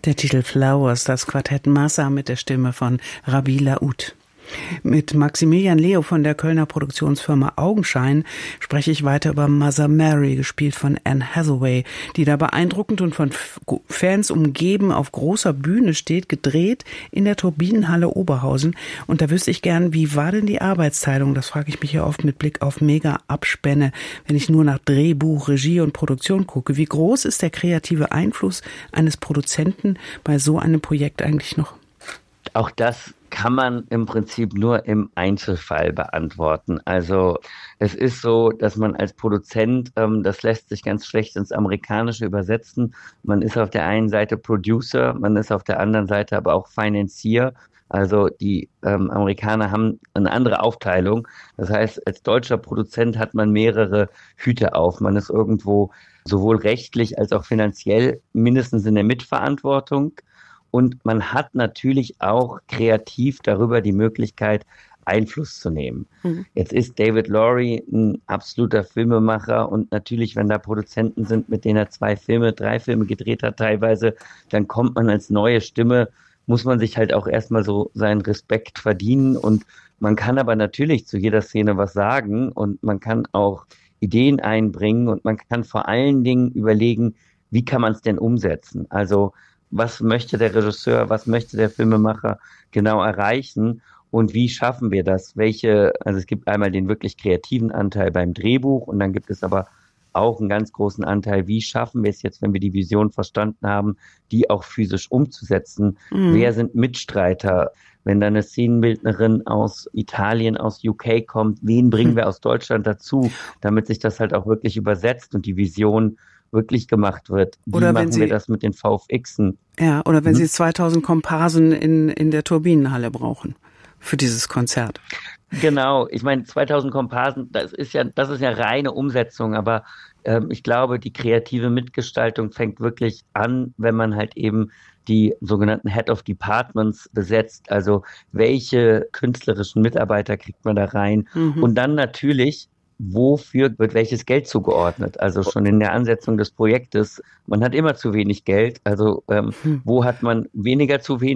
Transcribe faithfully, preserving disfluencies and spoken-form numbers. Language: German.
Der Titel Flowers, das Quartett Massa mit der Stimme von Rabi Laoud. Mit Maximilian Leo von der Kölner Produktionsfirma Augenschein spreche ich weiter über Mother Mary, gespielt von Anne Hathaway, die da beeindruckend und von Fans umgeben auf großer Bühne steht, gedreht in der Turbinenhalle Oberhausen. Und da wüsste ich gern, wie war denn die Arbeitsteilung? Das frage ich mich ja oft mit Blick auf Mega-Abspänne, wenn ich nur nach Drehbuch, Regie und Produktion gucke. Wie groß ist der kreative Einfluss eines Produzenten bei so einem Projekt eigentlich noch? Auch das kann man im Prinzip nur im Einzelfall beantworten. Also es ist so, dass man als Produzent, ähm, das lässt sich ganz schlecht ins Amerikanische übersetzen. Man ist auf der einen Seite Producer, man ist auf der anderen Seite aber auch Financier. Also die ähm, Amerikaner haben eine andere Aufteilung. Das heißt, als deutscher Produzent hat man mehrere Hüte auf. Man ist irgendwo sowohl rechtlich als auch finanziell mindestens in der Mitverantwortung. Und man hat natürlich auch kreativ darüber die Möglichkeit, Einfluss zu nehmen. Mhm. Jetzt ist David Lowery ein absoluter Filmemacher und natürlich, wenn da Produzenten sind, mit denen er zwei Filme, drei Filme gedreht hat teilweise, dann kommt man als neue Stimme, muss man sich halt auch erstmal so seinen Respekt verdienen und man kann aber natürlich zu jeder Szene was sagen und man kann auch Ideen einbringen und man kann vor allen Dingen überlegen, wie kann man es denn umsetzen? Also was möchte der Regisseur, was möchte der Filmemacher genau erreichen und wie schaffen wir das? Welche, also es gibt einmal den wirklich kreativen Anteil beim Drehbuch und dann gibt es aber auch einen ganz großen Anteil, wie schaffen wir es jetzt, wenn wir die Vision verstanden haben, die auch physisch umzusetzen? Mhm. Wer sind Mitstreiter? Wenn da eine Szenenbildnerin aus Italien, aus U K kommt, wen bringen wir aus Deutschland dazu, damit sich das halt auch wirklich übersetzt und die Vision wirklich gemacht wird. Wie oder machen Sie, wir das mit den V F Xen? Ja, oder wenn hm? Sie zweitausend Komparsen in, in der Turbinenhalle brauchen für dieses Konzert. Genau, ich meine zweitausend Komparsen, das ist ja, das ist ja reine Umsetzung, aber ähm, ich glaube, die kreative Mitgestaltung fängt wirklich an, wenn man halt eben die sogenannten Head of Departments besetzt, also welche künstlerischen Mitarbeiter kriegt man da rein mhm. und dann natürlich wofür wird welches Geld zugeordnet? Also schon in der Ansetzung des Projektes, man hat immer zu wenig Geld, also ähm, hm. wo hat man weniger zu wenig?